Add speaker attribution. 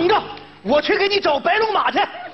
Speaker 1: 等着，我去给你找白龙马去。